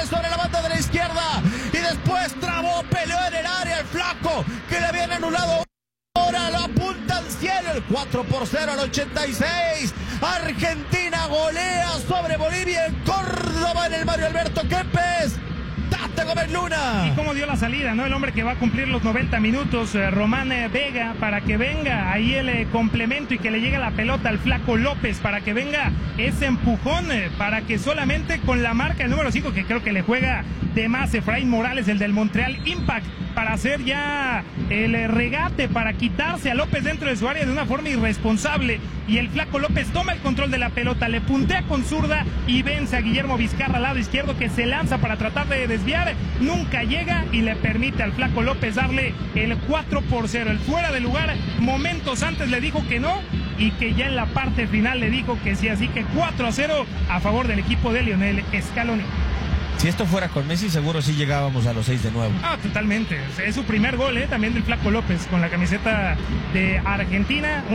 Cedrales sobre la banda de la izquierda. Y después trabó, peleó en el área el flaco, que le habían anulado. Ahora lo apunta al cielo, el 4-0 al 86. Argentina golea sobre Bolivia en Córdoba en el Mario Alberto Kempes. Tate Gómez Luna. Y cómo dio la salida, ¿no? El hombre que va a cumplir los 90 minutos, Román Vega, para que venga ahí el complemento y que le llegue la pelota al flaco López, para que venga ese empujón, para que solamente con la marca el número 5, que creo que le juega de más, Efraín Morales, el del Montreal Impact, para hacer ya el regate, para quitarse a López dentro de su área de una forma irresponsable, y el flaco López toma el control de la pelota, le puntea con zurda y vence a Guillermo Vizcarra al lado izquierdo, que se lanza para tratar de desviar, nunca llega y le permite al flaco López darle el 4-0, el fuera de lugar. Momentos antes le dijo que no y que ya en la parte final le dijo que sí, así que 4-0 a favor del equipo de Lionel Scaloni. Si esto fuera con Messi, seguro sí llegábamos a los 6 de nuevo. Ah, totalmente. Es su primer gol, también del flaco López con la camiseta de Argentina.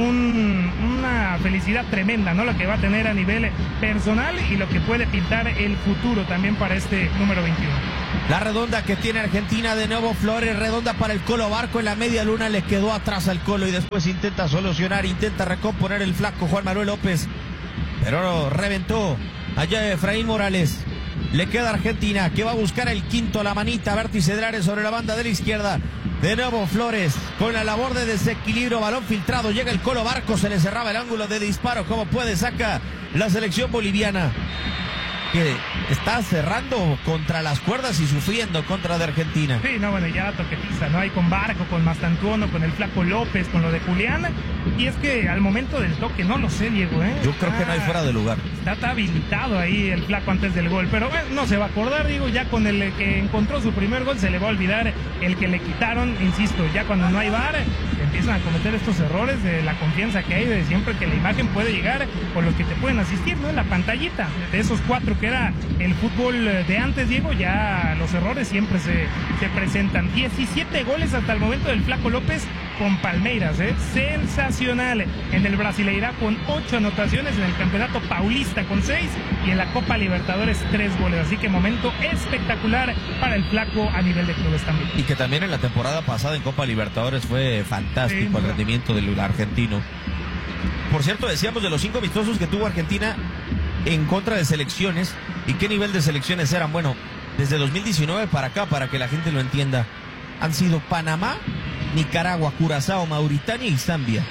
Una felicidad tremenda, ¿no? Lo que va a tener a nivel personal y lo que puede pintar el futuro también para este número 21. La redonda que tiene Argentina, de nuevo Flores, redonda para el Colo Barco, en la media luna le quedó atrás al Colo y después intenta solucionar, intenta recomponer el flaco Juan Manuel López, pero reventó allá Efraín Morales. Le queda Argentina, que va a buscar el quinto, la manita, Berti Cedrales sobre la banda de la izquierda. De nuevo Flores, con la labor de desequilibrio, balón filtrado, llega el Colo Barco, se le cerraba el ángulo de disparo, como puede, saca la selección boliviana, que está cerrando contra las cuerdas y sufriendo contra de Argentina. Sí, no, bueno, ya toquetiza, ¿no? Hay con Barco, con Mastantuono, con el flaco López, con lo de Julián. Y es que al momento del toque, no lo sé, Diego, Yo creo que no hay fuera de lugar. Está habilitado ahí el flaco antes del gol, pero no se va a acordar, digo, ya con el que encontró su primer gol se le va a olvidar el que le quitaron, insisto, ya cuando no hay VAR empiezan a cometer estos errores de la confianza que hay de siempre que la imagen puede llegar con los que te pueden asistir, ¿no? En la pantallita, de esos 4 que era el fútbol de antes, Diego, ya los errores siempre se presentan. 17 goles hasta el momento del flaco López con Palmeiras, sensacional en el Brasileirá con 8 anotaciones, en el Campeonato Paulista con 6 y en la Copa Libertadores 3 goles, así que momento espectacular para el flaco a nivel de clubes también. Y que también en la temporada pasada en Copa Libertadores fue fantástico el rendimiento del argentino. Por cierto, decíamos de los 5 amistosos que tuvo Argentina en contra de selecciones, y qué nivel de selecciones eran. Bueno, desde 2019 para acá, para que la gente lo entienda, han sido Panamá, Nicaragua, Curazao, Mauritania y Zambia.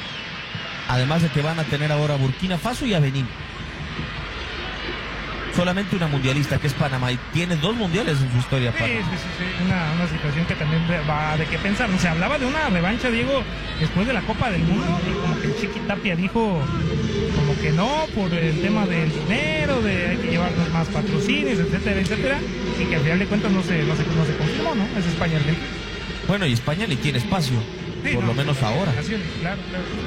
Además de que van a tener ahora Burkina Faso y a Benín. Solamente una mundialista, que es Panamá, y tiene 2 mundiales en su historia. Sí. Una situación que también va de qué pensar. Se hablaba de una revancha, Diego, después de la Copa del Mundo, y como que el Chiqui Tapia dijo como que no, por el tema del dinero, de hay que llevarnos más patrocinios, etcétera, etcétera, y que al final de cuentas no se confirmó, ¿no? Es España-Argentina. Bueno, y España ni tiene espacio, por lo menos ahora. Claro.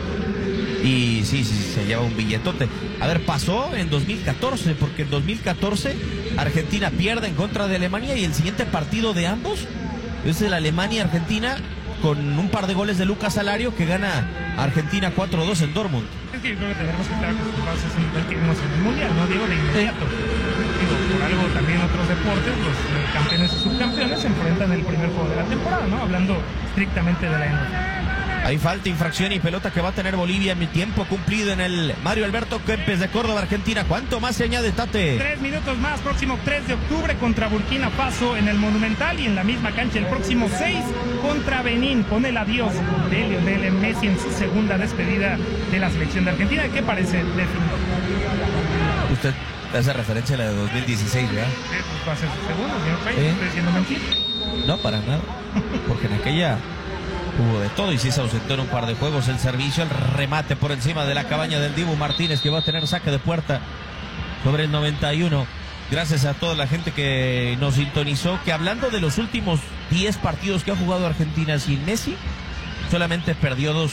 Y sí, se lleva un billetote. A ver, pasó en 2014, porque en 2014 Argentina pierde en contra de Alemania, y el siguiente partido de ambos es el Alemania-Argentina, con un par de goles de Lucas Alario, que gana Argentina 4-2 en Dortmund. Es que yo creo que tenemos que estar acostumbrados a ese nivel que vimos en el Mundial, ¿no? Digo, de inmediato. Digo, por algo también otros deportes, los campeones y subcampeones se enfrentan en el primer juego de la temporada, ¿no? Hablando estrictamente de la NFL. Hay falta, infracción y pelota que va a tener Bolivia en mi tiempo cumplido en el Mario Alberto Kempes de Córdoba, Argentina. ¿Cuánto más se añade, Tate? 3 minutos más, próximo 3 de octubre contra Burkina Faso en el Monumental, y en la misma cancha el próximo 6 contra Benín, con el adiós de Lionel Messi en su segunda despedida de la selección de Argentina. ¿Qué parece, definido? Usted hace referencia a la de 2016, ¿verdad? Pues va a ser su segunda, señor Pérez, estoy diciendo mentira. No, para nada, porque en aquella hubo de todo y sí se ausentó en un par de juegos. El servicio, el remate por encima de la cabaña del Dibu Martínez, que va a tener saque de puerta sobre el 91. Gracias a toda la gente que nos sintonizó, que hablando de los últimos 10 partidos que ha jugado Argentina sin Messi, solamente perdió 2.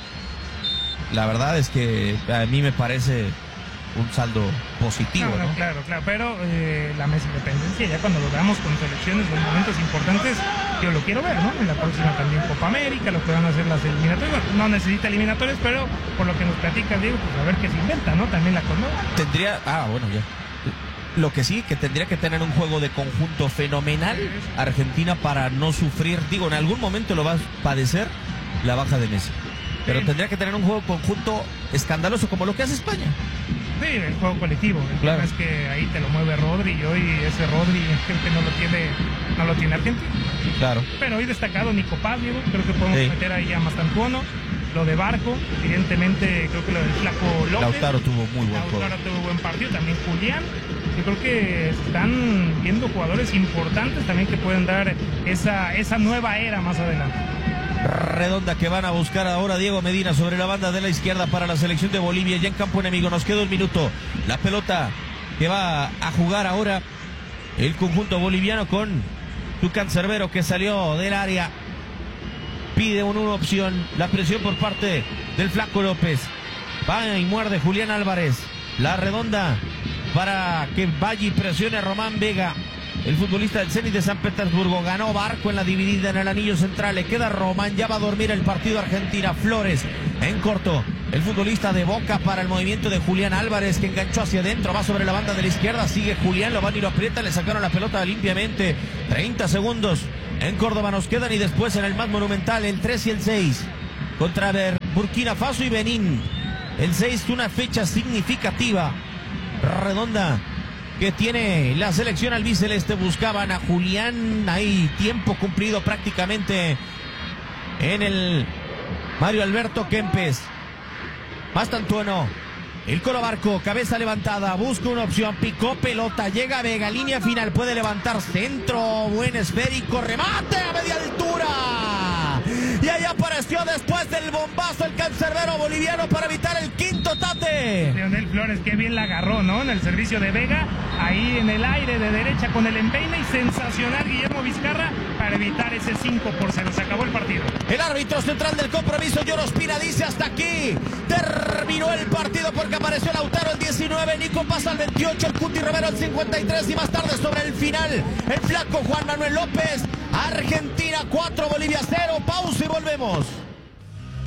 La verdad es que a mí me parece un saldo positivo, ¿no? Claro, pero la Messi dependencia, ya cuando lo veamos con selecciones en momentos importantes, yo lo quiero ver, ¿no? En la próxima también Copa América, lo que van a hacer las eliminatorias. Bueno, no necesita eliminatorias, pero por lo que nos platica Diego, pues a ver qué se inventa, ¿no? También la Conmebol. Tendría, bueno, ya. Lo que sí, que tendría que tener un juego de conjunto fenomenal Argentina para no sufrir, digo, en algún momento lo va a padecer la baja de Messi. Pero tendría que tener un juego conjunto escandaloso como lo que hace España. Sí, el juego colectivo. El claro. tema es que ahí te lo mueve Rodri y hoy ese Rodri creo que no lo tiene Argentina. Claro. Pero hoy destacado Nico Paz, Diego, creo que podemos meter ahí a Mastantuono. Lo de Barco, evidentemente creo que lo del Flaco López. Lautaro tuvo muy buen juego. Lautaro tuvo buen partido, también Julián. Yo creo que están viendo jugadores importantes también que pueden dar esa nueva era más adelante. Redonda que van a buscar ahora Diego Medina sobre la banda de la izquierda para la selección de Bolivia, ya en campo enemigo. Nos queda un minuto. La pelota que va a jugar ahora el conjunto boliviano con Tucán Cerbero, que salió del área. Pide una opción, la presión por parte del Flaco López. Va y muerde Julián Álvarez. La redonda para que vaya y presione a Román Vega. El futbolista del Zenit de San Petersburgo. Ganó Barco en la dividida en el anillo central. Le queda Román. Ya va a dormir el partido Argentina. Flores en corto. El futbolista de Boca para el movimiento de Julián Álvarez, que enganchó hacia adentro. Va sobre la banda de la izquierda. Sigue Julián. Lo van y lo aprieta. Le sacaron la pelota limpiamente. 30 segundos. En Córdoba nos quedan. Y después en el más monumental, el 3 y el 6. Contra Burkina Faso y Benín. El 6, una fecha significativa. Redonda que tiene la selección albiceleste. Buscaban a Julián, hay tiempo cumplido prácticamente en el Mario Alberto Kempes. Mastantuono, el Colo Barco, cabeza levantada, busca una opción, picó pelota, llega Vega, línea final, puede levantar centro, buen esférico, remate a media altura. Y ahí apareció después del bombazo el cancerbero boliviano para evitar el quinto tate. Leonel Flores, qué bien la agarró, ¿no? En el servicio de Vega, ahí en el aire de derecha con el empeine, y sensacional Guillermo Vizcarra para evitar ese 5-0. Se acabó el partido. El árbitro central del compromiso, Lloro Ospina, dice hasta aquí. Terminó el partido porque apareció Lautaro el 19, Nico pasa al 28, el Cuti Romero el 53 y más tarde sobre el final, el flaco Juan Manuel López. Argentina 4, Bolivia 0. Pausa y volvemos.